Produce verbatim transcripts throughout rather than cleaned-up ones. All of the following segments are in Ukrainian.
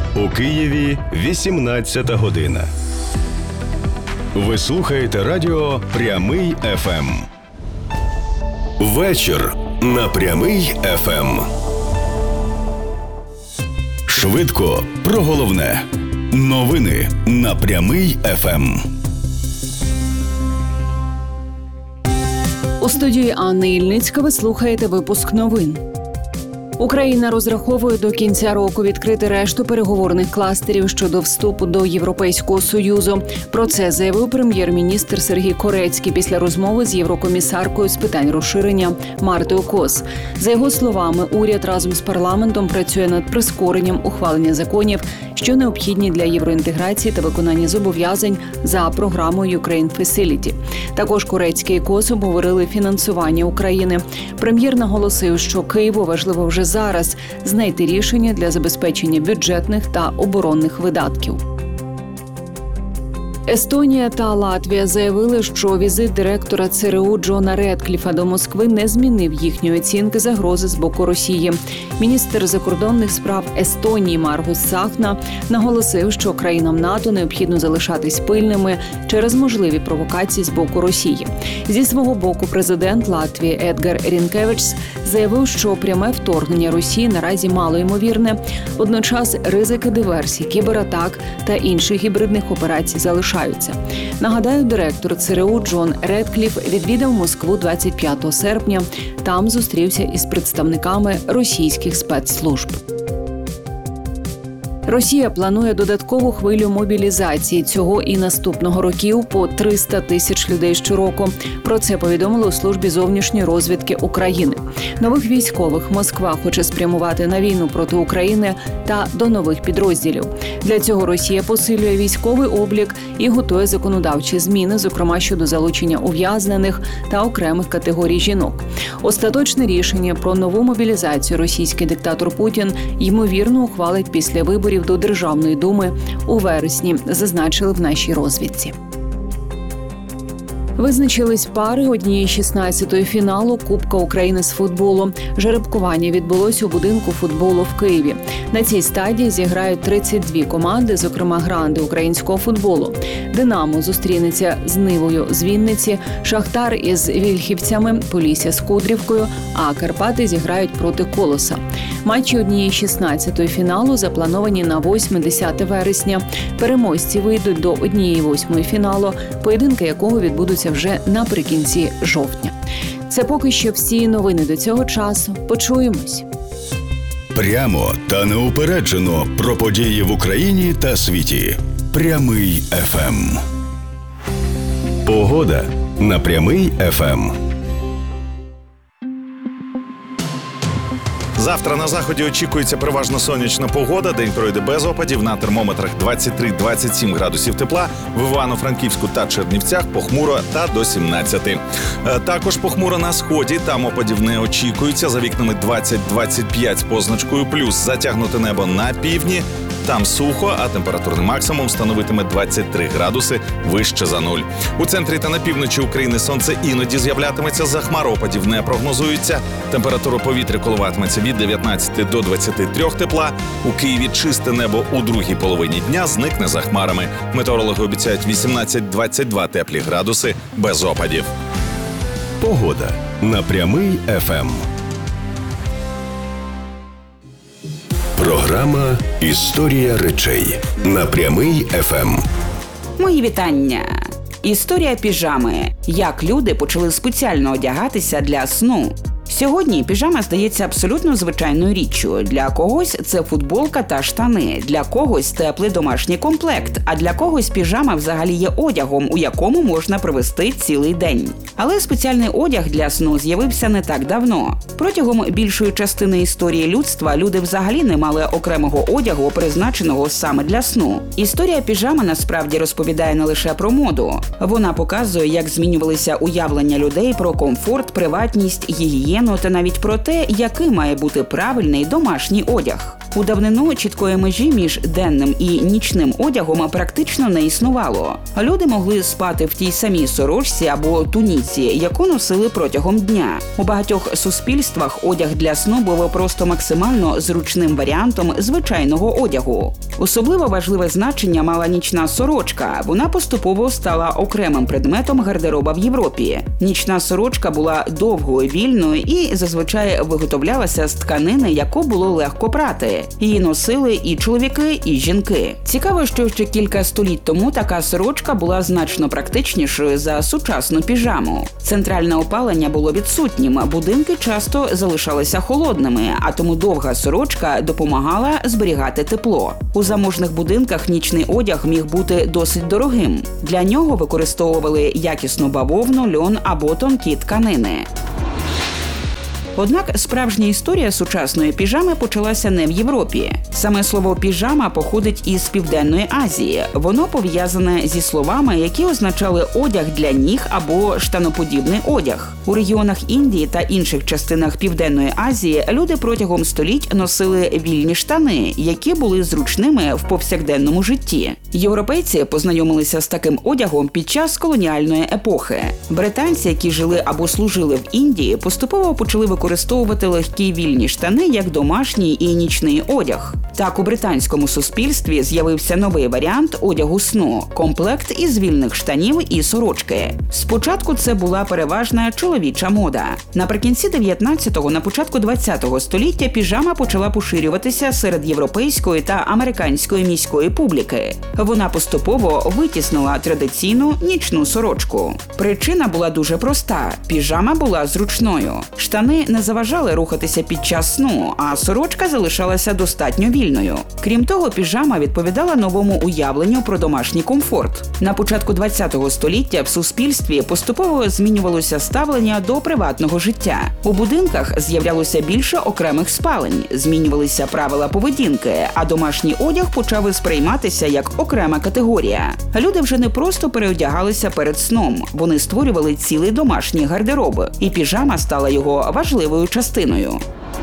У Києві вісімнадцята година. Ви слухаєте радіо «Прямий еф ем». Вечір на «Прямий еф ем». Швидко про головне. Новини на «Прямий еф ем». У студії Анни Ільницька ви слухаєте випуск новин. Україна розраховує до кінця року відкрити решту переговорних кластерів щодо вступу до Європейського Союзу. Про це заявив прем'єр-міністр Сергій Корецький після розмови з єврокомісаркою з питань розширення Мартою Кос. За його словами, уряд разом з парламентом працює над прискоренням ухвалення законів, що необхідні для євроінтеграції та виконання зобов'язань за програмою Ukraine Facility. Також Корецький і Кос обговорили фінансування України. Прем'єр наголосив, що Києву важливо вже зараз знайти рішення для забезпечення бюджетних та оборонних видатків. Естонія та Латвія заявили, що візит директора ЦРУ Джона Редкліфа до Москви не змінив їхньої оцінки загрози з боку Росії. Міністр закордонних справ Естонії Маргус Цахна наголосив, що країнам НАТО необхідно залишатись пильними через можливі провокації з боку Росії. Зі свого боку президент Латвії Едгар Рінкевичс заявив, що пряме вторгнення Росії наразі малоймовірне. Водночас ризики диверсій, кібератак та інших гібридних операцій залишаються. Нагадаю, директор ЦРУ Джон Редкліф відвідав Москву двадцять п'ятого серпня. Там зустрівся із представниками російських спецслужб. Росія планує додаткову хвилю мобілізації цього і наступного років по триста тисяч людей щороку. Про це повідомили у службі зовнішньої розвідки України. Нових військових Москва хоче спрямувати на війну проти України та до нових підрозділів. Для цього Росія посилює військовий облік і готує законодавчі зміни, зокрема щодо залучення ув'язнених та окремих категорій жінок. Остаточне рішення про нову мобілізацію російський диктатор Путін ймовірно ухвалить після виборів до Державної думи у вересні, зазначили в нашій розвідці. Визначились пари однієї шістнадцятої фіналу Кубка України з футболу. Жеребкування відбулося у будинку футболу в Києві. На цій стадії зіграють тридцять дві команди, зокрема гранди українського футболу. «Динамо» зустрінеться з «Нивою» з Вінниці, «Шахтар» із «Вільхівцями», «Полісся» з «Кудрівкою», а «Карпати» зіграють проти «Колоса». Матчі однієї шістнадцятої фіналу заплановані на восьме-десяте вересня. Переможці вийдуть до однієї восьмої фіналу, поєдинки якого відбудуться вже наприкінці жовтня. Це поки що всі новини до цього часу. Почуємось. Прямо та неупереджено про події в Україні та світі. «Прямий еф ем». Погода на «Прямий еф ем». Завтра на заході очікується переважно сонячна погода. День пройде без опадів. На термометрах двадцять три - двадцять сім градусів тепла. В Івано-Франківську та Чернівцях похмуро та до сімнадцяти. Також похмуро на сході. Там опадів не очікується. За вікнами двадцять - двадцять п'ять з позначкою плюс. Затягнуте небо на півдні. Там сухо, а температурний максимум становитиме двадцять три градуси вище за нуль. У центрі та на півночі України сонце іноді з'являтиметься, за хмар опадів не прогнозується. Температура повітря коливатиметься від дев'ятнадцяти до двадцяти трьох тепла. У Києві чисте небо у другій половині дня зникне за хмарами. Метеорологи обіцяють вісімнадцять - двадцять два теплі градуси без опадів. Погода на «Прямий еф ем». Програма «Історія речей» на «Прямий еф ем». Мої вітання. Історія піжами. Як люди почали спеціально одягатися для сну. Сьогодні піжама здається абсолютно звичайною річчю. Для когось це футболка та штани, для когось теплий домашній комплект, а для когось піжама взагалі є одягом, у якому можна провести цілий день. Але спеціальний одяг для сну з'явився не так давно. Протягом більшої частини історії людства люди взагалі не мали окремого одягу, призначеного саме для сну. Історія піжами насправді розповідає не лише про моду. Вона показує, як змінювалися уявлення людей про комфорт, приватність, гігієну та навіть про те, який має бути правильний домашній одяг. У давнину чіткої межі між денним і нічним одягом практично не існувало. Люди могли спати в тій самій сорочці або туніці, яку носили протягом дня. У багатьох суспільствах одяг для сну був просто максимально зручним варіантом звичайного одягу. Особливо важливе значення мала нічна сорочка. Вона поступово стала окремим предметом гардероба в Європі. Нічна сорочка була довгою, вільною і зазвичай виготовлялася з тканини, яку було легко прати. Її носили і чоловіки, і жінки. Цікаво, що ще кілька століть тому така сорочка була значно практичнішою за сучасну піжаму. Центральне опалення було відсутнім, будинки часто залишалися холодними, а тому довга сорочка допомагала зберігати тепло. У заможних будинках нічний одяг міг бути досить дорогим. Для нього використовували якісну бавовну, льон або тонкі тканини. Однак справжня історія сучасної піжами почалася не в Європі. Саме слово «піжама» походить із Південної Азії. Воно пов'язане зі словами, які означали одяг для ніг або штаноподібний одяг. У регіонах Індії та інших частинах Південної Азії люди протягом століть носили вільні штани, які були зручними в повсякденному житті. Європейці познайомилися з таким одягом під час колоніальної епохи. Британці, які жили або служили в Індії, поступово почали використовувати легкі вільні штани як домашній і нічний одяг. Так, у британському суспільстві з'явився новий варіант одягу сну – комплект із вільних штанів і сорочки. Спочатку це була переважна чоловіча мода. Наприкінці дев'ятнадцятого, на початку двадцятого століття піжама почала поширюватися серед європейської та американської міської публіки. Вона поступово витіснила традиційну нічну сорочку. Причина була дуже проста – піжама була зручною. Штани не заважали рухатися під час сну, а сорочка залишалася достатньо вільною. Крім того, піжама відповідала новому уявленню про домашній комфорт. На початку двадцятого століття в суспільстві поступово змінювалося ставлення до приватного життя. У будинках з'являлося більше окремих спалень, змінювалися правила поведінки, а домашній одяг почав сприйматися як окрема категорія. Люди вже не просто переодягалися перед сном, вони створювали цілий домашній гардероб, і піжама стала його важливою частиною.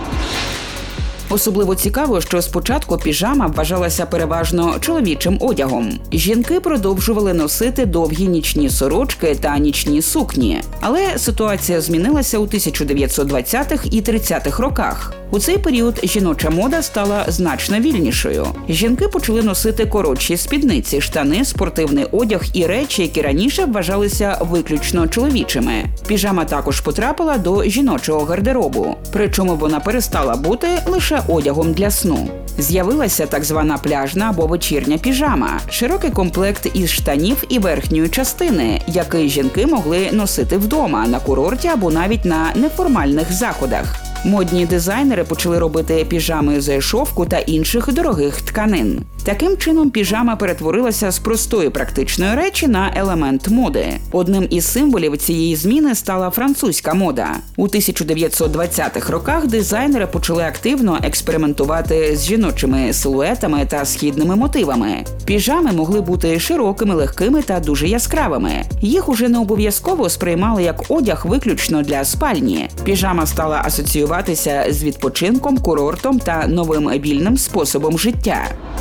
Особливо цікаво, що спочатку піжама вважалася переважно чоловічим одягом. Жінки продовжували носити довгі нічні сорочки та нічні сукні. Але ситуація змінилася у тисяча дев'ятсот двадцятих і тридцятих роках. У цей період жіноча мода стала значно вільнішою. Жінки почали носити коротші спідниці, штани, спортивний одяг і речі, які раніше вважалися виключно чоловічими. Піжама також потрапила до жіночого гардеробу. Причому вона перестала бути лише одягом для сну. З'явилася так звана пляжна або вечірня піжама – широкий комплект із штанів і верхньої частини, який жінки могли носити вдома, на курорті або навіть на неформальних заходах. Модні дизайнери почали робити піжами з шовку та інших дорогих тканин. Таким чином, піжама перетворилася з простої практичної речі на елемент моди. Одним із символів цієї зміни стала французька мода. У тисяча дев'ятсот двадцятих роках дизайнери почали активно експериментувати з жіночими силуетами та східними мотивами. Піжами могли бути широкими, легкими та дуже яскравими. Їх уже не обов'язково сприймали як одяг виключно для спальні. Піжама стала асоціюватися з відпочинком, курортом та новим вільним способом життя.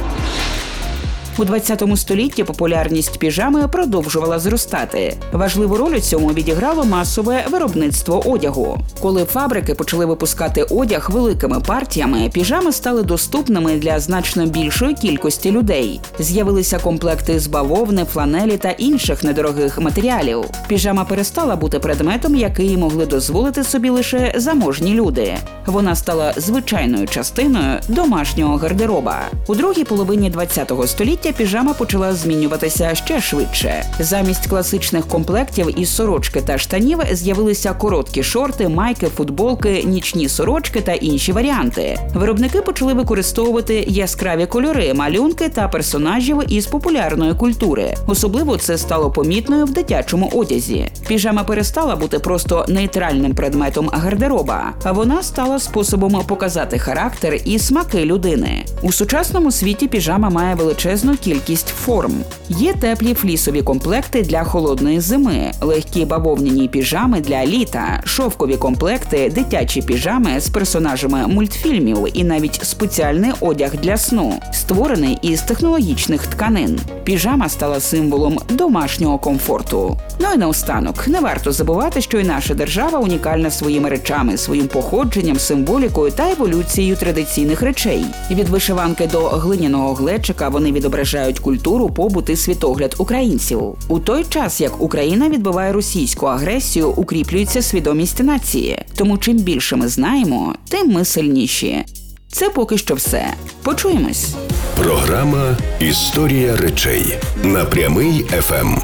У двадцятому столітті популярність піжами продовжувала зростати. Важливу роль у цьому відіграло масове виробництво одягу. Коли фабрики почали випускати одяг великими партіями, піжами стали доступними для значно більшої кількості людей. З'явилися комплекти з бавовни, фланелі та інших недорогих матеріалів. Піжама перестала бути предметом, який могли дозволити собі лише заможні люди. Вона стала звичайною частиною домашнього гардероба. У другій половині двадцятого століття піжама почала змінюватися ще швидше. Замість класичних комплектів із сорочки та штанів з'явилися короткі шорти, майки, футболки, нічні сорочки та інші варіанти. Виробники почали використовувати яскраві кольори, малюнки та персонажів із популярної культури. Особливо це стало помітною в дитячому одязі. Піжама перестала бути просто нейтральним предметом гардероба, а вона стала способом показати характер і смаки людини. У сучасному світі піжама має величезну кількість форм. Є теплі флісові комплекти для холодної зими, легкі бавовняні піжами для літа, шовкові комплекти, дитячі піжами з персонажами мультфільмів і навіть спеціальний одяг для сну, створений із технологічних тканин. Піжама стала символом домашнього комфорту. Ну і наостанок, не варто забувати, що і наша держава унікальна своїми речами, своїм походженням, символікою та еволюцією традиційних речей. Від вишиванки до глиняного глечика вони відображають культуру, побут і світогляд українців. У той час, як Україна відбиває російську агресію, укріплюється свідомість нації. Тому чим більше ми знаємо, тим ми сильніші. Це поки що все. Почуємось. Програма «Історія речей» на Прямий еф ем.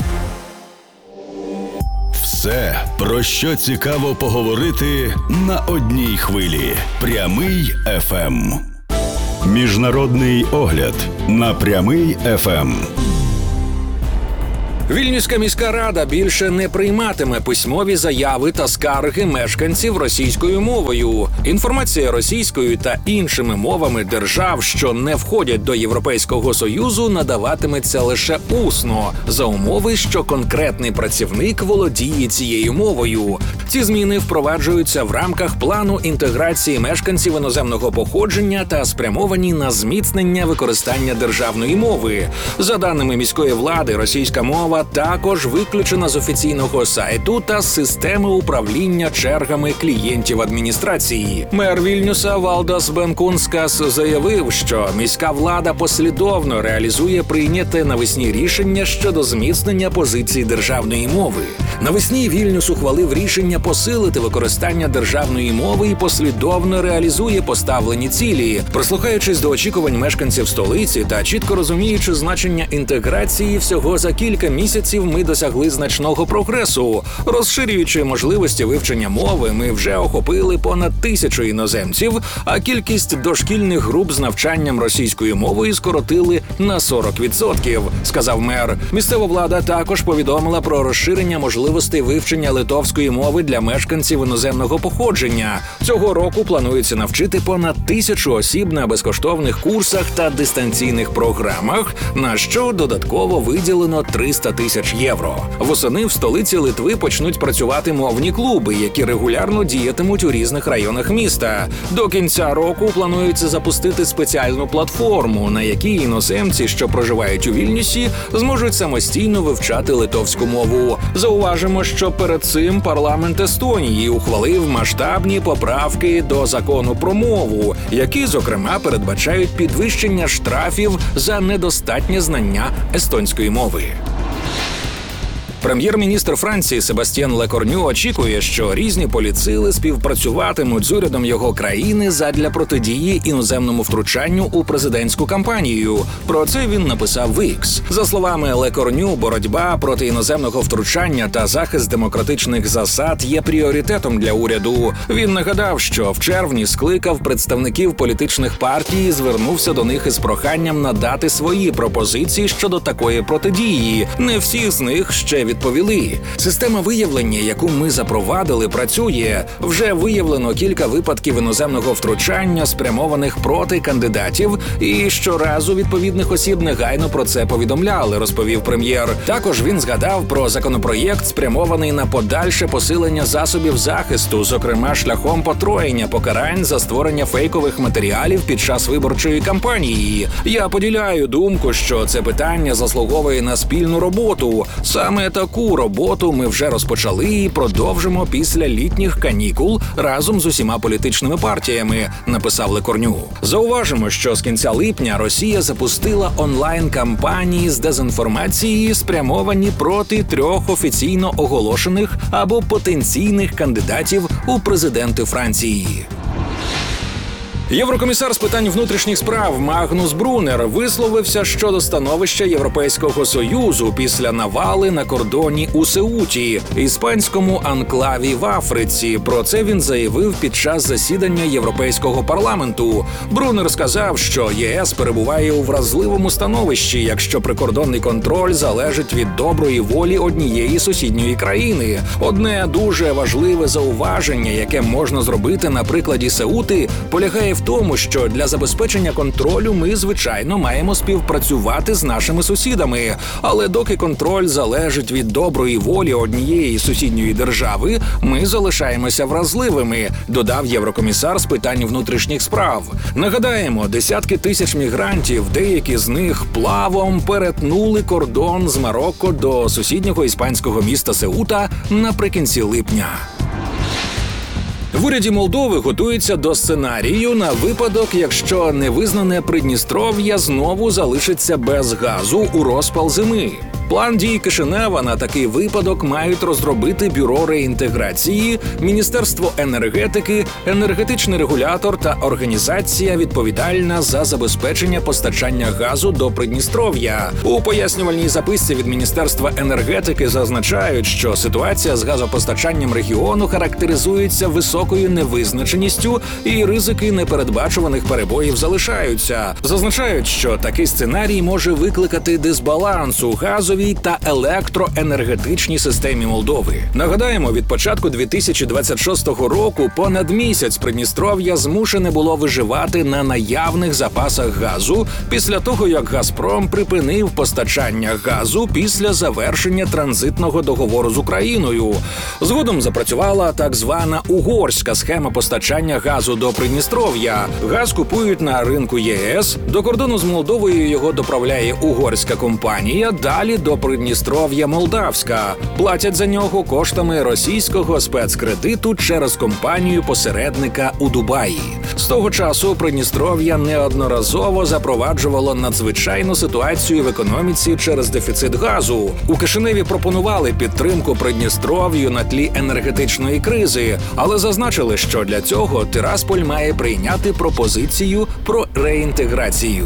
Все, про що цікаво поговорити на одній хвилі. Прямий еф ем. Міжнародний огляд на Прямий еф ем. Вільнюська міська рада більше не прийматиме письмові заяви та скарги мешканців російською мовою. Інформація російською та іншими мовами держав, що не входять до Європейського Союзу, надаватиметься лише усно, за умови, що конкретний працівник володіє цією мовою. Ці зміни впроваджуються в рамках плану інтеграції мешканців іноземного походження та спрямовані на зміцнення використання державної мови. За даними міської влади, російська мова також виключена з офіційного сайту та з системи управління чергами клієнтів адміністрації. Мер Вільнюса Валдас Бенкунскас заявив, що міська влада послідовно реалізує прийняте навесні рішення щодо зміцнення позиції державної мови. Навесні Вільнюс ухвалив рішення посилити використання державної мови і послідовно реалізує поставлені цілі. Прислухаючись до очікувань мешканців столиці та чітко розуміючи значення інтеграції, всього за кілька місяців ми досягли значного прогресу. Розширюючи можливості вивчення мови, ми вже охопили понад тисячу іноземців, а кількість дошкільних груп з навчанням російською мовою скоротили на сорок відсотків, сказав мер. Місцева влада також повідомила про розширення можливостей вивчення литовської мови для мешканців іноземного походження. Цього року планується навчити понад тисячу осіб на безкоштовних курсах та дистанційних програмах, на що додатково виділено триста тисяч євро. Восени в столиці Литви почнуть працювати мовні клуби, які регулярно діятимуть у різних районах міста. До кінця року планується запустити спеціальну платформу, на якій іноземці, що проживають у Вільнюсі, зможуть самостійно вивчати литовську мову. Зауважимо, що перед цим парламент Естонії ухвалив масштабні поправки до закону про мову, які, зокрема, передбачають підвищення штрафів за недостатнє знання естонської мови. Прем'єр-міністр Франції Себастьян Лекорню очікує, що різні політсили співпрацюватимуть з урядом його країни задля протидії іноземному втручанню у президентську кампанію. Про це він написав в X. За словами Лекорню, боротьба проти іноземного втручання та захист демократичних засад є пріоритетом для уряду. Він нагадав, що в червні скликав представників політичних партій і звернувся до них із проханням надати свої пропозиції щодо такої протидії. Не всі з них ще відповіли. Система виявлення, яку ми запровадили, працює. Вже виявлено кілька випадків іноземного втручання, спрямованих проти кандидатів, і щоразу відповідних осіб негайно про це повідомляли, розповів прем'єр. Також він згадав про законопроєкт, спрямований на подальше посилення засобів захисту, зокрема шляхом потроєння покарань за створення фейкових матеріалів під час виборчої кампанії. Я поділяю думку, що це питання заслуговує на спільну роботу. Саме таку роботу ми вже розпочали і продовжимо після літніх канікул разом з усіма політичними партіями, написав Лекорню. Зауважимо, що з кінця липня Росія запустила онлайн-кампанії з дезінформації, спрямовані проти трьох офіційно оголошених або потенційних кандидатів у президенти Франції. Єврокомісар з питань внутрішніх справ Магнус Брунер висловився щодо становища Європейського Союзу після навали на кордоні у Сеуті, іспанському анклаві в Африці. Про це він заявив під час засідання Європейського парламенту. Брунер сказав, що ЄС перебуває у вразливому становищі, якщо прикордонний контроль залежить від доброї волі однієї сусідньої країни. Одне дуже важливе зауваження, яке можна зробити на прикладі Сеути, полягає в тому, що для забезпечення контролю ми, звичайно, маємо співпрацювати з нашими сусідами. Але доки контроль залежить від доброї волі однієї сусідньої держави, ми залишаємося вразливими, додав єврокомісар з питань внутрішніх справ. Нагадаємо, десятки тисяч мігрантів, деякі з них плавом перетнули кордон з Марокко до сусіднього іспанського міста Сеута наприкінці липня. В уряді Молдови готуються до сценарію на випадок, якщо невизнане Придністров'я знову залишиться без газу у розпал зими. План дій Кишинева на такий випадок мають розробити Бюро реінтеграції, Міністерство енергетики, енергетичний регулятор та організація, відповідальна за забезпечення постачання газу до Придністров'я. У пояснювальній записці від Міністерства енергетики зазначають, що ситуація з газопостачанням регіону характеризується високою невизначеністю і ризики непередбачуваних перебоїв залишаються. Зазначають, що такий сценарій може викликати дисбаланс у газовій та електроенергетичній системі Молдови. Нагадаємо, від початку дві тисячі двадцять шостого року понад місяць Придністров'я змушене було виживати на наявних запасах газу після того, як «Газпром» припинив постачання газу після завершення транзитного договору з Україною. Згодом запрацювала так звана угорська схема постачання газу до Придністров'я. Газ купують на ринку ЄС, до кордону з Молдовою його доправляє угорська компанія, далі до Придністров'я молдавська. Платять за нього коштами російського спецкредиту через компанію-посередника у Дубаї. З того часу Придністров'я неодноразово запроваджувало надзвичайну ситуацію в економіці через дефіцит газу. У Кишиневі пропонували підтримку Придністров'ю на тлі енергетичної кризи, але зазначили, що для цього Тирасполь має прийняти пропозицію про реінтеграцію.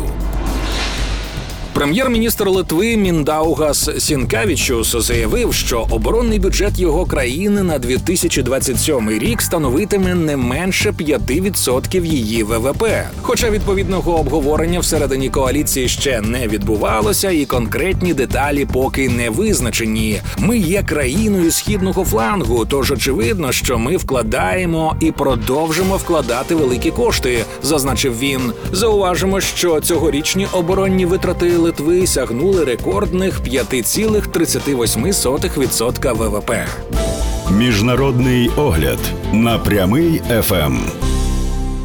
Прем'єр-міністр Литви Міндаугас Сінкевічус заявив, що оборонний бюджет його країни на дві тисячі двадцять сьомий рік становитиме не менше п'ять відсотків її ВВП. Хоча відповідного обговорення всередині коаліції ще не відбувалося і конкретні деталі поки не визначені. Ми є країною східного флангу, тож очевидно, що ми вкладаємо і продовжимо вкладати великі кошти, зазначив він. Зауважимо, що цьогорічні оборонні витрати Литви сягнули рекордних п'ять цілих тридцять вісім сотих відсотка ВВП. Міжнародний огляд на Прямий еф ем.